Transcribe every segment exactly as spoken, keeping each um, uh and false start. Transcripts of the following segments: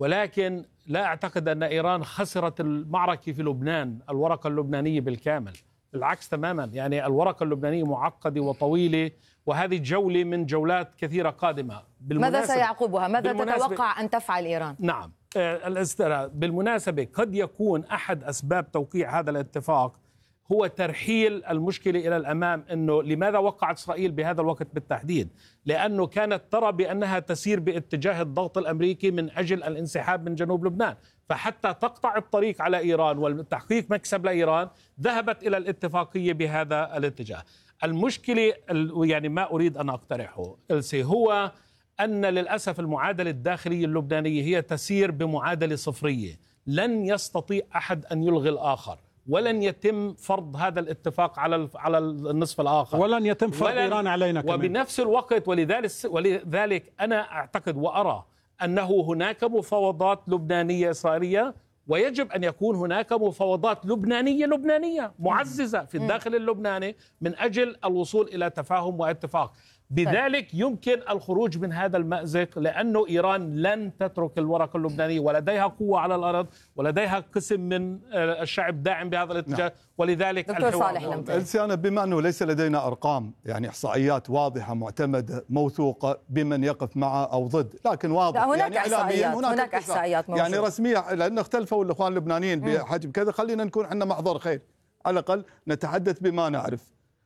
ولكن لا أعتقد أن إيران خسرت المعركة في لبنان، الورقة اللبنانية بالكامل، بالعكس تماما. يعني الورقة اللبنانية معقدة وطويلة، وهذه جولة من جولات كثيرة قادمة. ماذا سيعقبها؟ ماذا تتوقع أن تفعل إيران؟ نعم، بالمناسبة قد يكون أحد أسباب توقيع هذا الاتفاق هو ترحيل المشكلة إلى الأمام. أنه لماذا وقعت إسرائيل بهذا الوقت بالتحديد؟ لأنه كانت ترى بأنها تسير باتجاه الضغط الأمريكي من أجل الانسحاب من جنوب لبنان، فحتى تقطع الطريق على إيران والتحقيق مكسب لإيران ذهبت إلى الاتفاقية بهذا الاتجاه. المشكلة يعني ما أريد أن أقترحه هو أن للأسف المعادلة الداخلية اللبنانية هي تسير بمعادلة صفرية، لن يستطيع أحد أن يلغي الآخر، ولن يتم فرض هذا الاتفاق على على النصف الآخر، ولن يتم فرض إيران علينا كمان. وبنفس الوقت ولذلك ولذلك أنا أعتقد وأرى أنه هناك مفاوضات لبنانية إسرائيلية، ويجب أن يكون هناك مفاوضات لبنانية لبنانية معززة في الداخل اللبناني من أجل الوصول إلى تفاهم واتفاق. بذلك يمكن الخروج من هذا المأزق، لأنه إيران لن تترك الورقة اللبنانية، ولديها قوة على الأرض، ولديها قسم من الشعب داعم بهذا الاتجاه. نعم. ولذلك دكتور صالح لمتي، بما أنه ليس لدينا أرقام يعني إحصائيات واضحة معتمدة موثوقة بمن يقف مع أو ضد، لكن واضح هناك يعني إحصائيات هناك, هناك إحصائيات موجودة يعني رسمية، لأن اختلفوا الإخوان اللبنانيين بحجم كذا، خلينا نكون عندنا محضر خير على الأقل نتحدث بما نعرف.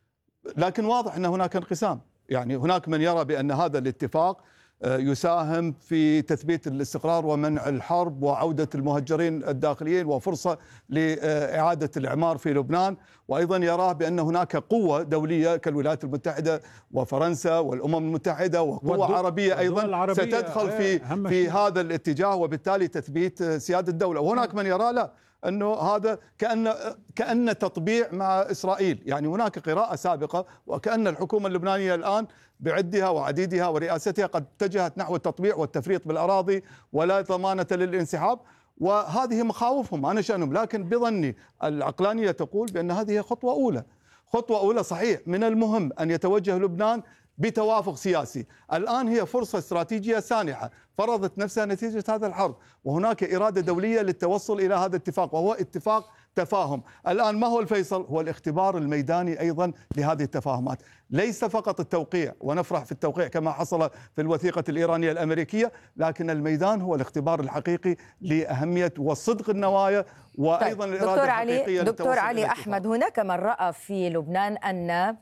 لكن واضح أن هناك انقسام، يعني هناك من يرى بأن هذا الاتفاق يساهم في تثبيت الاستقرار ومنع الحرب وعودة المهجرين الداخليين وفرصة لإعادة الإعمار في لبنان، وأيضا يراه بأن هناك قوة دولية كالولايات المتحدة وفرنسا والأمم المتحدة وقوة عربية أيضا ستدخل في في هذا الاتجاه، وبالتالي تثبيت سيادة الدولة. وهناك من يرى لا، أنه هذا كأن كأن تطبيع مع إسرائيل. يعني هناك قراءة سابقة وكأن الحكومة اللبنانية الآن بعدها وعديدها ورئاستها قد اتجهت نحو التطبيع والتفريط بالأراضي ولا ضمانة للانسحاب، وهذه مخاوفهم أنا شأنهم. لكن بظني العقلانية تقول بأن هذه خطوة أولى، خطوة أولى صحيح. من المهم أن يتوجه لبنان بتوافق سياسي. الآن هي فرصة استراتيجية سانحة فرضت نفسها نتيجة هذا الحرب، وهناك إرادة دولية للتوصل إلى هذا الاتفاق، وهو اتفاق تفاهم. الآن ما هو الفيصل؟ هو الاختبار الميداني أيضا لهذه التفاهمات، ليس فقط التوقيع ونفرح في التوقيع كما حصل في الوثيقة الإيرانية الأمريكية، لكن الميدان هو الاختبار الحقيقي لأهمية وصدق النوايا وأيضا طيب. الإرادة دكتور الحقيقية. علي دكتور علي أحمد، هناك من رأى في لبنان أن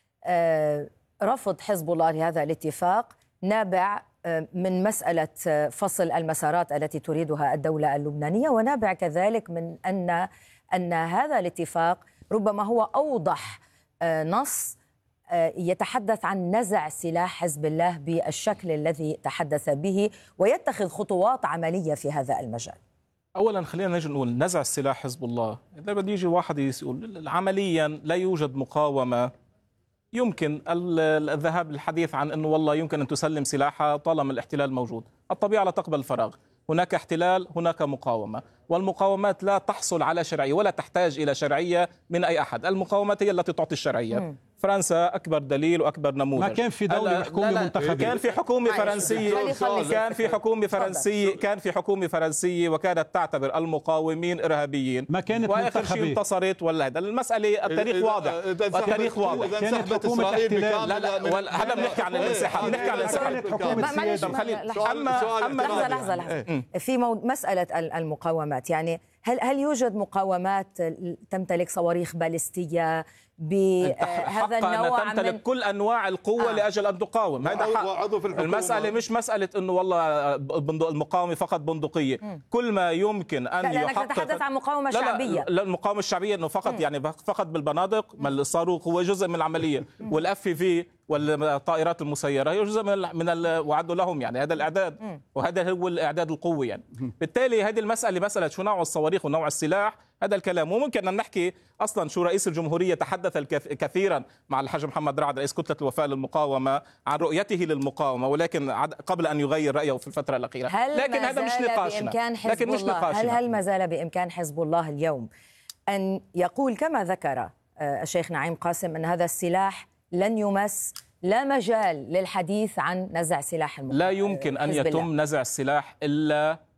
آه رفض حزب الله لهذا الاتفاق نابع من مسألة فصل المسارات التي تريدها الدولة اللبنانية، ونابع كذلك من أن أن هذا الاتفاق ربما هو أوضح نص يتحدث عن نزع سلاح حزب الله بالشكل الذي تحدث به، ويتخذ خطوات عملية في هذا المجال. أولا خلينا نجي نقول نزع السلاح حزب الله، إذا بده يجي واحد يقول عمليا لا يوجد مقاومة يمكن الذهاب للحديث عن أنه والله يمكن أن تسلم سلاحها طالما الاحتلال موجود. الطبيعة لا تقبل الفراغ، هناك احتلال هناك مقاومة، والمقاومات لا تحصل على شرعية ولا تحتاج إلى شرعية من أي أحد. المقاومات هي التي تعطي الشرعية. م. فرنسا أكبر دليل وأكبر نموذج. ما كان في دولة حكومة منتخبة، كان في حكومة فرنسية كان في حكومة فرنسية كان في حكومة فرنسية وكانت تعتبر المقاومين إرهابيين، ما كانت وآخر شيء انتصرت. ولا هذا المسألة التاريخ واضح، التاريخ واضح. كانت حكومة احتلال. لا لا هذا بنحكي عن الانسحاب، بنحكي عن الانسحاب. لحظة لحظة لحظة في مسألة المقاومات، يعني هل هل يوجد مقاومات تمتلك صواريخ باليستية بهذا النوع أن تمتلك من كل أنواع القوة آه. لأجل أن تقاوم؟ هذا المسألة مش مسألة إنه والله المقاومة فقط بندقية. م. كل ما يمكن أن لا يحقق. نتحدث عن مقاومة لا شعبية. لا, لا المقاومة الشعبية إنه فقط م. يعني فقط بالبنادق، ما الصاروخ هو جزء من العملية، والاف في والطائرات المسيرة هي جزء من من وعدوا لهم، يعني هذا الإعداد م. وهذا هو الإعداد القوي. يعني بالتالي هذه المسألة مسألة شو نوع الصواريخ ونوع السلاح، هذا الكلام. وممكن أن نحكي أصلا شو رئيس الجمهورية تحدث كثيرا مع الحاج محمد رعد رئيس كتلة الوفاء للمقاومة عن رؤيته للمقاومة، ولكن قبل أن يغير رأيه في الفترة الأخيرة. لكن هذا مش نقاشنا. لكن مش نقاشنا. هل هل ما زال بإمكان حزب الله اليوم أن يقول كما ذكر الشيخ نعيم قاسم أن هذا السلاح لن يمس، لا مجال للحديث عن نزع سلاح المقاومة؟ لا يمكن أن يتم نزع السلاح إلا